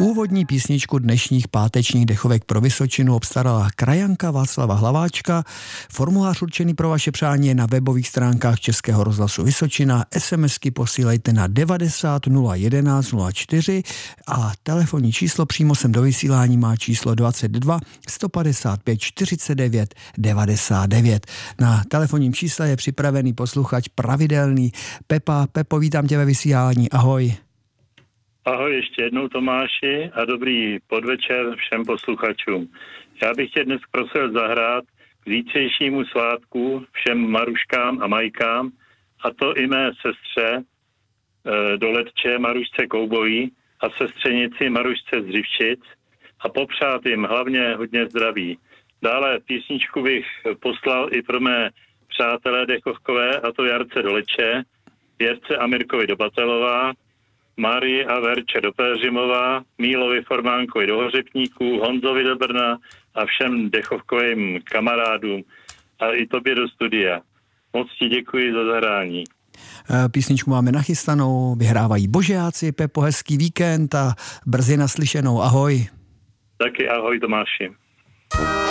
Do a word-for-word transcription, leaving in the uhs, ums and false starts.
Úvodní písničku dnešních pátečních dechovek pro Vysočinu obstarala krajanka Václava Hlaváčka. Formulář určený pro vaše přání je na webových stránkách Českého rozhlasu Vysočina. SMSky posílejte na devadesát nula jedenáct nula čtyři a telefonní číslo přímo sem do vysílání má číslo dvacet dva sto padesát pět čtyřicet devět devadesát devět. Na telefonním čísle je připravený posluchač pravidelný Pepa. Pepo, vítám tě ve vysílání. Ahoj. Ahoj ještě jednou, Tomáši, a dobrý podvečer všem posluchačům. Já bych tě dnes prosil zahrát k zítřejšímu svátku všem Maruškám a Majkám, a to i mé sestře e, do Letče Marušce Koubojí a sestřenici Marušce z Řivčic a popřát jim hlavně hodně zdraví. Dále písničku bych poslal i pro mé přátelé dechovkové, a to Jarce do Leče, Věrce a Mirkovi do Batelová, Marii a Verče do Pelřimová, Mílovi Formánkovi do Hořepníků, Honzovi do Brna a všem dechovkovým kamarádům a i tobě do studia. Moc ti děkuji za zahrání. Písničku máme nachystanou, vyhrávají Božáci. Pepo, hezký víkend a brzy naslyšenou. Ahoj. Taky ahoj, Tomáši.